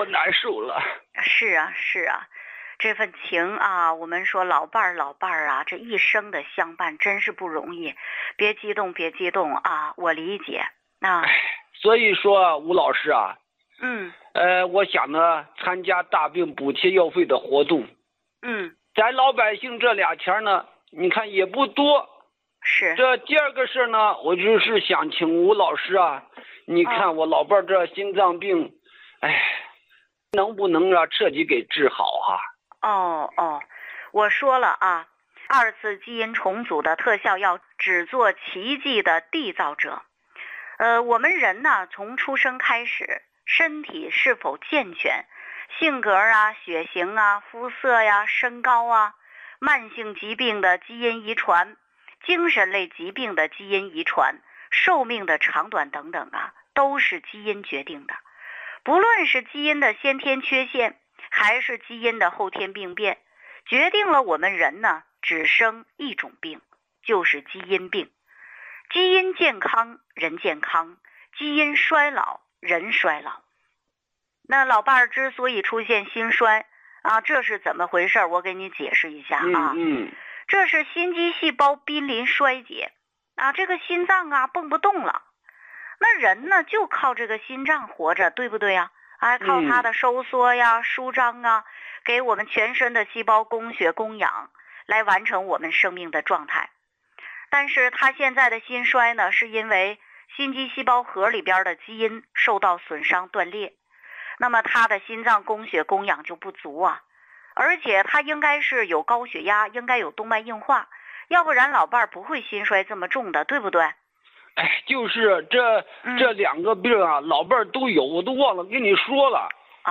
多难受了。 是啊，是啊，这份情啊，我们说老伴儿啊，这一生的相伴真是不容易。别激动，别激动啊，我理解啊。 所以说，吴老师啊，我想呢，参加大病补贴药费的活动。咱老百姓这俩钱呢，你看也不多。 是。 这第二个事呢，我就是想请吴老师啊，你看我老伴儿这心脏病，能不能彻底给治好啊？ 我说了啊，2次基因重组的特效药只做奇迹的缔造者。我们人呢，从出生开始，身体是否健全，性格啊、血型啊、肤色呀、身高啊，慢性疾病的基因遗传，精神类疾病的基因遗传，寿命的长短等等啊，都是基因决定的。不论是基因的先天缺陷，还是基因的后天病变，决定了我们人呢只生一种病，就是基因病。基因健康人健康，基因衰老人衰老。那老伴儿之所以出现心衰啊，这是怎么回事？我给你解释一下啊。这是心肌细胞濒临衰竭啊，这个心脏啊蹦不动了。那人呢就靠这个心脏活着，对不对啊？靠它的收缩呀、舒张啊，给我们全身的细胞供血供氧，来完成我们生命的状态。但是他现在的心衰呢，是因为心肌细胞核里边的基因受到损伤断裂，那么他的心脏供血供氧就不足啊，而且他应该是有高血压，应该有动脉硬化，要不然老伴儿不会心衰这么重的，对不对？ 就是这两个病啊，老伴儿都有，我都忘了跟你说了。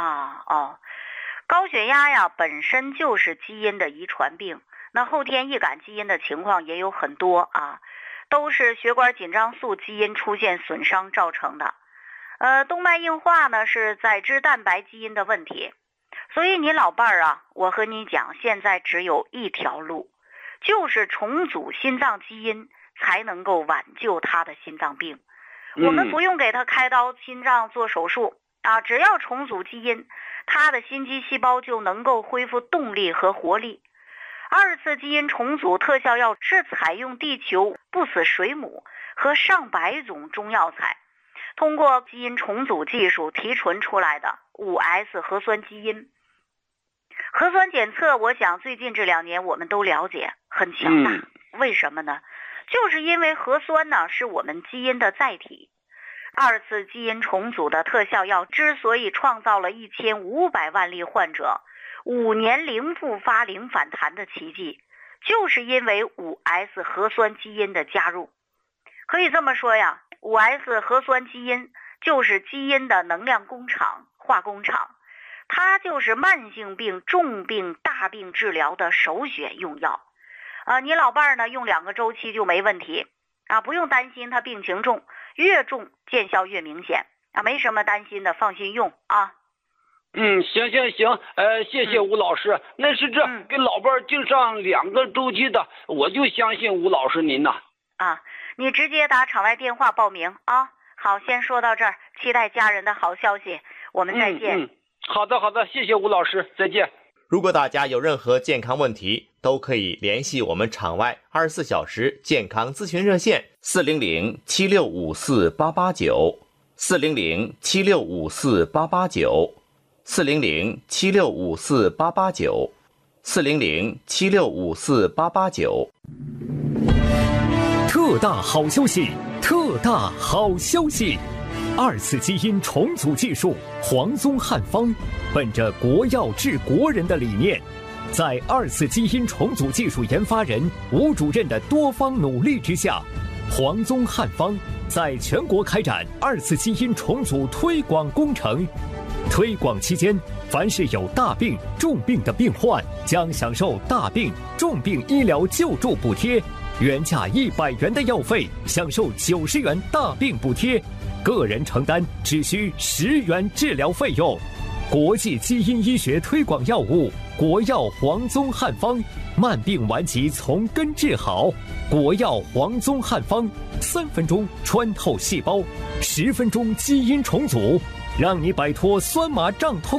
高血压呀本身就是基因的遗传病，那后天易感基因的情况也有很多啊，都是血管紧张素基因出现损伤造成的。动脉硬化呢是载脂蛋白基因的问题。所以你老伴儿啊，我和你讲，现在只有一条路，就是重组心脏基因，才能够挽救他的心脏病。我们不用给他开刀心脏做手术啊，只要重组基因，他的心肌细胞就能够恢复动力和活力。2次基因重组特效药是采用地球不死水母和上百种中药材，通过基因重组技术提纯出来的5S 核酸基因。核酸检测我想最近这2年我们都了解，很强大。为什么呢？就是因为核酸呢是我们基因的载体。2次基因重组的特效药之所以创造了1500万例患者5年零复发零反弹的奇迹，就是因为5S 核酸基因的加入。可以这么说呀，5S 核酸基因就是基因的能量工厂、化工厂，它就是慢性病、重病、大病治疗的首选用药。你老伴儿呢用2个周期就没问题啊，不用担心他病情重，越重见效越明显啊，没什么担心的，放心用啊。 行，谢谢吴老师。那是这给老伴儿定上2个周期的，我就相信吴老师您呐。 你直接打场外电话报名啊。好，先说到这儿，期待家人的好消息，我们再见。 好的，谢谢吴老师，再见。 如果大家有任何健康问题，都可以联系我们场外24小时健康咨询热线400-7654-889 400-7654-889 400-7654-889 400-7654-889。 特大好消息！特大好消息！2次基因重组技术黄宗汉方，本着国药治国人的理念，在2次基因重组技术研发人吴主任的多方努力之下，黄宗汉方在全国开展2次基因重组推广工程。推广期间，凡是有大病、重病的病患，将享受大病、重病医疗救助补贴，原价100元的药费享受90元大病补贴，个人承担只需10元治疗费用。国际基因医学推广药物，国药黄宗汉方，慢病顽疾从根治好。国药黄宗汉方，3分钟穿透细胞，10分钟基因重组，让你摆脱酸麻胀痛。